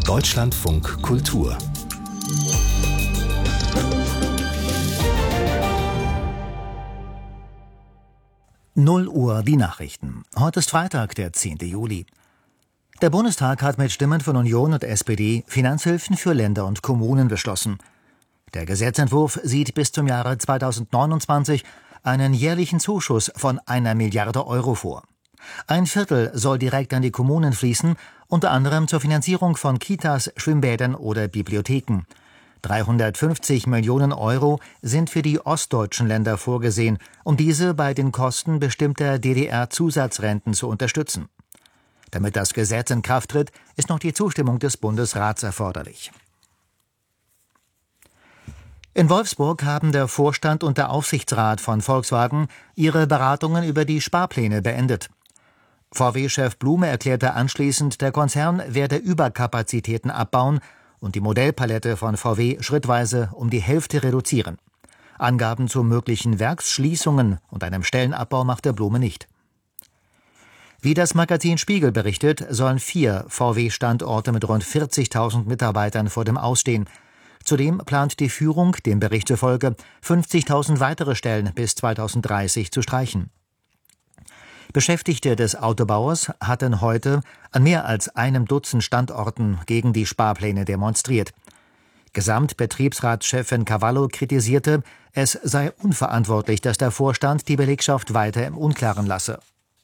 Deutschlandfunk Kultur. Null Uhr die Nachrichten. Heute ist Freitag, der 10. Juli. Der Bundestag hat mit Stimmen von Union und SPD Finanzhilfen für Länder und Kommunen beschlossen. Der Gesetzentwurf sieht bis zum Jahre 2029 einen jährlichen Zuschuss von 1 Milliarde Euro vor. Ein Viertel soll direkt an die Kommunen fließen, unter anderem zur Finanzierung von Kitas, Schwimmbädern oder Bibliotheken. 350 Millionen Euro sind für die ostdeutschen Länder vorgesehen, um diese bei den Kosten bestimmter DDR-Zusatzrenten zu unterstützen. Damit das Gesetz in Kraft tritt, ist noch die Zustimmung des Bundesrats erforderlich. In Wolfsburg haben der Vorstand und der Aufsichtsrat von Volkswagen ihre Beratungen über die Sparpläne beendet. VW-Chef Blume erklärte anschließend, der Konzern werde Überkapazitäten abbauen und die Modellpalette von VW schrittweise um die Hälfte reduzieren. Angaben zu möglichen Werksschließungen und einem Stellenabbau machte Blume nicht. Wie das Magazin Spiegel berichtet, sollen 4 VW-Standorte mit rund 40.000 Mitarbeitern vor dem Ausstehen. Zudem plant die Führung, dem Bericht zufolge, 50.000 weitere Stellen bis 2030 zu streichen. Beschäftigte des Autobauers hatten heute an mehr als einem Dutzend Standorten gegen die Sparpläne demonstriert. Gesamtbetriebsratschefin Cavallo kritisierte, es sei unverantwortlich, dass der Vorstand die Belegschaft weiter im Unklaren lasse.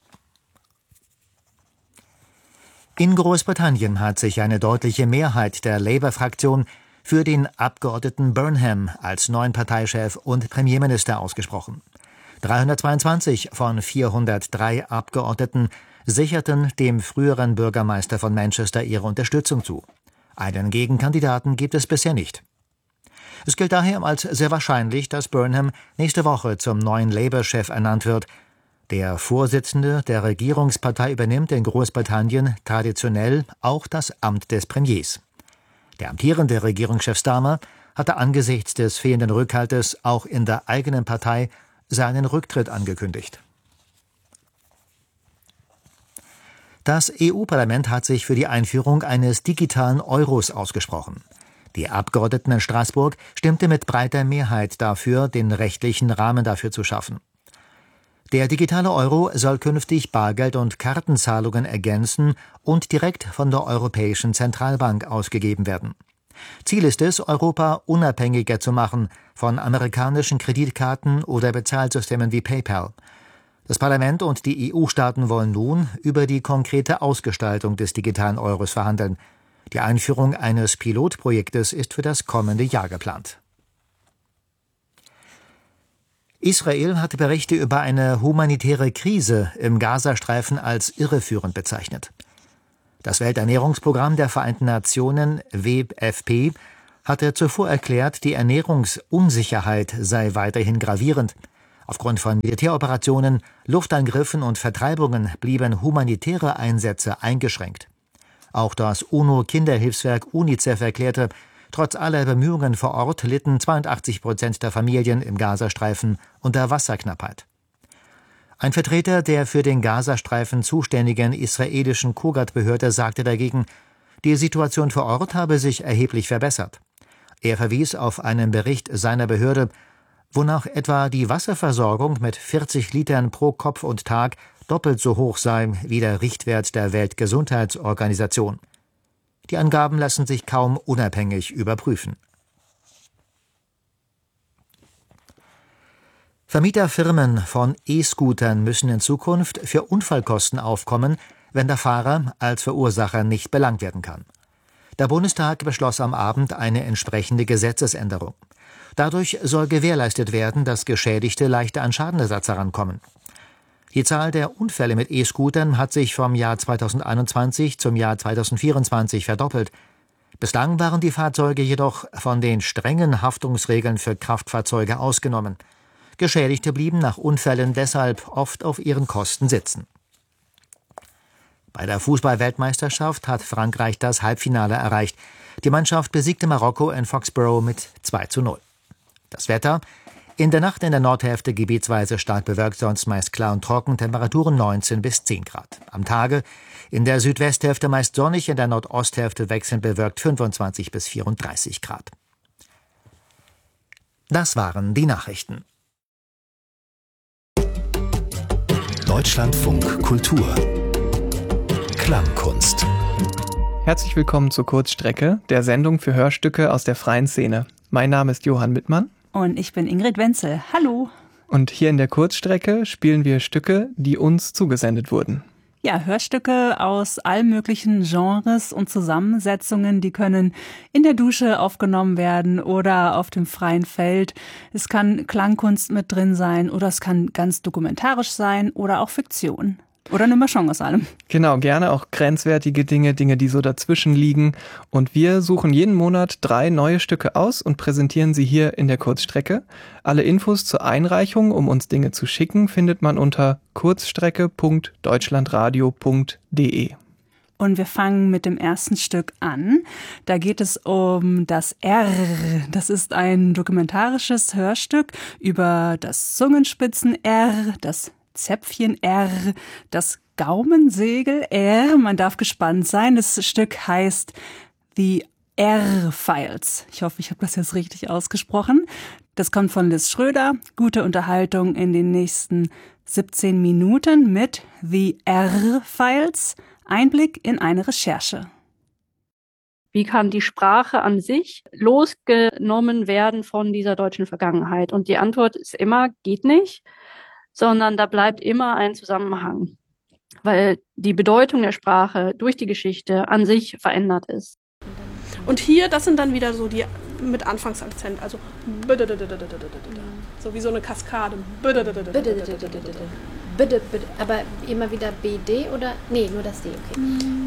In Großbritannien hat sich eine deutliche Mehrheit der Labour-Fraktion für den Abgeordneten Burnham als neuen Parteichef und Premierminister ausgesprochen. 322 von 403 Abgeordneten sicherten dem früheren Bürgermeister von Manchester ihre Unterstützung zu. Einen Gegenkandidaten gibt es bisher nicht. Es gilt daher als sehr wahrscheinlich, dass Burnham nächste Woche zum neuen Labour-Chef ernannt wird. Der Vorsitzende der Regierungspartei übernimmt in Großbritannien traditionell auch das Amt des Premiers. Der amtierende Regierungschef Starmer hatte angesichts des fehlenden Rückhaltes auch in der eigenen Partei seinen Rücktritt angekündigt. Das EU-Parlament hat sich für die Einführung eines digitalen Euros ausgesprochen. Die Abgeordneten in Straßburg stimmte mit breiter Mehrheit dafür, den rechtlichen Rahmen dafür zu schaffen. Der digitale Euro soll künftig Bargeld- und Kartenzahlungen ergänzen und direkt von der Europäischen Zentralbank ausgegeben werden. Ziel ist es, Europa unabhängiger zu machen von amerikanischen Kreditkarten oder Bezahlsystemen wie PayPal. Das Parlament und die EU-Staaten wollen nun über die konkrete Ausgestaltung des digitalen Euros verhandeln. Die Einführung eines Pilotprojektes ist für das kommende Jahr geplant. Israel hat Berichte über eine humanitäre Krise im Gazastreifen als irreführend bezeichnet. Das Welternährungsprogramm der Vereinten Nationen, WFP, hatte zuvor erklärt, die Ernährungsunsicherheit sei weiterhin gravierend. Aufgrund von Militäroperationen, Luftangriffen und Vertreibungen blieben humanitäre Einsätze eingeschränkt. Auch das UNO-Kinderhilfswerk UNICEF erklärte, trotz aller Bemühungen vor Ort litten 82% der Familien im Gazastreifen unter Wasserknappheit. Ein Vertreter der für den Gazastreifen zuständigen israelischen Kogat-Behörde sagte dagegen, die Situation vor Ort habe sich erheblich verbessert. Er verwies auf einen Bericht seiner Behörde, wonach etwa die Wasserversorgung mit 40 Litern pro Kopf und Tag doppelt so hoch sei wie der Richtwert der Weltgesundheitsorganisation. Die Angaben lassen sich kaum unabhängig überprüfen. Vermieterfirmen von E-Scootern müssen in Zukunft für Unfallkosten aufkommen, wenn der Fahrer als Verursacher nicht belangt werden kann. Der Bundestag beschloss am Abend eine entsprechende Gesetzesänderung. Dadurch soll gewährleistet werden, dass Geschädigte leichter an Schadenersatz herankommen. Die Zahl der Unfälle mit E-Scootern hat sich vom Jahr 2021 zum Jahr 2024 verdoppelt. Bislang waren die Fahrzeuge jedoch von den strengen Haftungsregeln für Kraftfahrzeuge ausgenommen. Geschädigte blieben nach Unfällen deshalb oft auf ihren Kosten sitzen. Bei der Fußball-Weltmeisterschaft hat Frankreich das Halbfinale erreicht. Die Mannschaft besiegte Marokko in Foxborough mit 2:0. Das Wetter: In der Nacht in der Nordhälfte gebietsweise stark bewölkt, sonst meist klar und trocken, Temperaturen 19 bis 10 Grad. Am Tage in der Südwesthälfte meist sonnig, in der Nordosthälfte wechselnd bewölkt 25 bis 34 Grad. Das waren die Nachrichten. Deutschlandfunk Kultur Klangkunst. Herzlich willkommen zur Kurzstrecke, der Sendung für Hörstücke aus der freien Szene. Mein Name ist Johann Mittmann. Und ich bin Ingrid Wenzel. Hallo. Und hier in der Kurzstrecke spielen wir Stücke, die uns zugesendet wurden. Ja, Hörstücke aus allen möglichen Genres und Zusammensetzungen, die können in der Dusche aufgenommen werden oder auf dem freien Feld. Es kann Klangkunst mit drin sein oder es kann ganz dokumentarisch sein oder auch Fiktion. Oder eine Mischung aus allem. Genau, gerne auch grenzwertige Dinge, die so dazwischen liegen. Und wir suchen jeden Monat 3 neue Stücke aus und präsentieren sie hier in der Kurzstrecke. Alle Infos zur Einreichung, um uns Dinge zu schicken, findet man unter kurzstrecke.deutschlandradio.de. Und wir fangen mit dem ersten Stück an. Da geht es um das R. Das ist ein dokumentarisches Hörstück über das Zungenspitzen-R, das Zäpfchen-R, das Gaumensegel-R. Man darf gespannt sein. Das Stück heißt The R-Files. Ich hoffe, ich habe das jetzt richtig ausgesprochen. Das kommt von Liz Schröder. Gute Unterhaltung in den nächsten 17 Minuten mit The R-Files. Einblick in eine Recherche. Wie kann die Sprache an sich losgenommen werden von dieser deutschen Vergangenheit? Und die Antwort ist immer, geht nicht, sondern da bleibt immer ein Zusammenhang, weil die Bedeutung der Sprache durch die Geschichte an sich verändert ist. Und hier, das sind dann wieder so die mit Anfangsakzent, also so wie so eine Kaskade. Aber immer wieder BD oder? Nee, nur das D, okay.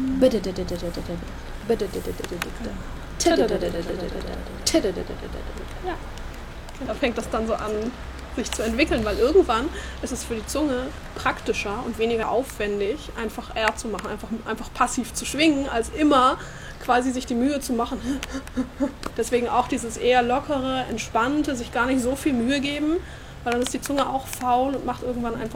Ja, da fängt das dann so an, sich zu entwickeln, weil irgendwann ist es für die Zunge praktischer und weniger aufwendig, einfach R zu machen, einfach passiv zu schwingen, als immer quasi sich die Mühe zu machen. Deswegen auch dieses eher lockere, entspannte, sich gar nicht so viel Mühe geben, weil dann ist die Zunge auch faul und macht irgendwann einfach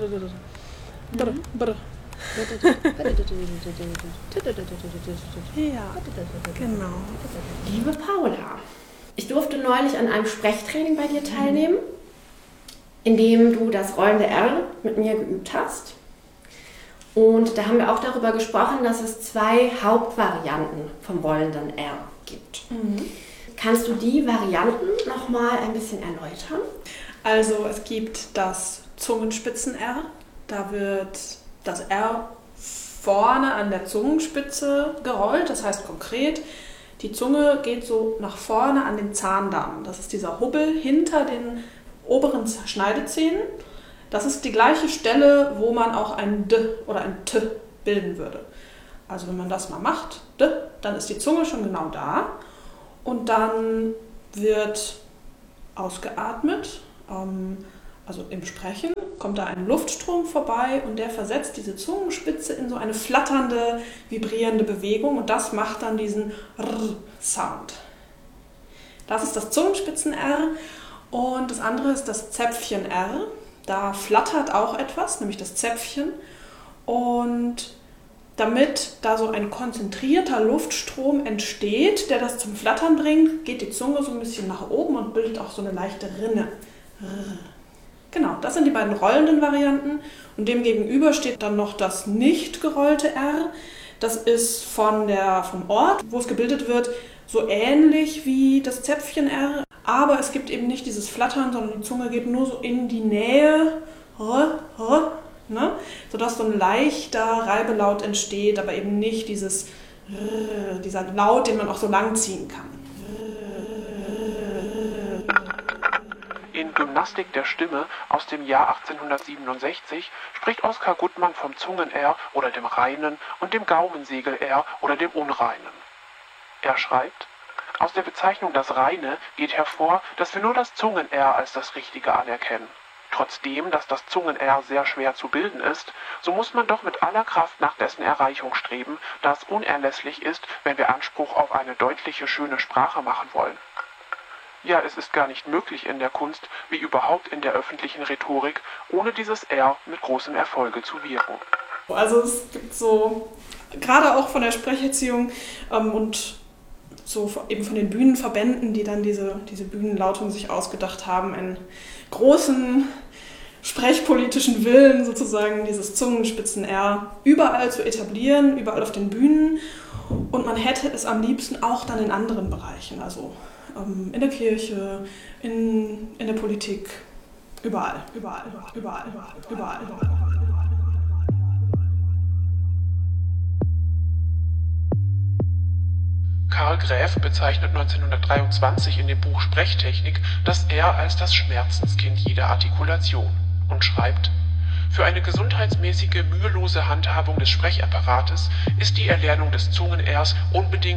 Ja, genau. Liebe Paula, ich durfte neulich an einem Sprechtraining bei dir teilnehmen, in dem du das rollende R mit mir geübt hast. Und da haben wir auch darüber gesprochen, dass es 2 Hauptvarianten vom rollenden R gibt. Kannst du die Varianten nochmal ein bisschen erläutern? Also es gibt das Zungenspitzen-R, da wird das R vorne an der Zungenspitze gerollt, das heißt konkret, die Zunge geht so nach vorne an den Zahndarm. Das ist dieser Hubbel hinter den oberen Schneidezähnen. Das ist die gleiche Stelle, wo man auch ein D oder ein T bilden würde. Also wenn man das mal macht, D, dann ist die Zunge schon genau da und dann wird ausgeatmet. Also im Sprechen kommt da ein Luftstrom vorbei und der versetzt diese Zungenspitze in so eine flatternde, vibrierende Bewegung und das macht dann diesen R-Sound. Das ist das Zungenspitzen-R und das andere ist das Zäpfchen-R. Da flattert auch etwas, nämlich das Zäpfchen und damit da so ein konzentrierter Luftstrom entsteht, der das zum Flattern bringt, geht die Zunge so ein bisschen nach oben und bildet auch so eine leichte Rinne. Genau, das sind die beiden rollenden Varianten und dem gegenüber steht dann noch das nicht gerollte R. Das ist vom Ort, wo es gebildet wird, so ähnlich wie das Zäpfchen-R, aber es gibt eben nicht dieses Flattern, sondern die Zunge geht nur so in die Nähe, ne? Sodass so ein leichter Reibelaut entsteht, aber eben nicht dieser Laut, den man auch so lang ziehen kann. In Gymnastik der Stimme aus dem Jahr 1867 spricht Oskar Gutmann vom Zungen-R oder dem reinen und dem Gaumensegel-R oder dem unreinen. Er schreibt: Aus der Bezeichnung das Reine geht hervor, dass wir nur das Zungen-R als das Richtige anerkennen. Trotzdem, dass das Zungen-R sehr schwer zu bilden ist, so muss man doch mit aller Kraft nach dessen Erreichung streben, da es unerlässlich ist, wenn wir Anspruch auf eine deutliche, schöne Sprache machen wollen. Ja, es ist gar nicht möglich in der Kunst, wie überhaupt in der öffentlichen Rhetorik, ohne dieses R mit großem Erfolge zu wirken. Also es gibt so, gerade auch von der Sprecherziehung und so eben von den Bühnenverbänden, die dann diese Bühnenlautung sich ausgedacht haben, einen großen sprechpolitischen Willen, sozusagen dieses Zungenspitzen-R überall zu etablieren, überall auf den Bühnen. Und man hätte es am liebsten auch dann in anderen Bereichen, also in der Kirche, in der Politik, überall. Karl Graeff bezeichnet 1923 in dem Buch Sprechtechnik das R als das Schmerzenskind jeder Artikulation und schreibt: Für eine gesundheitsmäßige, mühelose Handhabung des Sprechapparates ist die Erlernung des Zungen-Rs unbedingt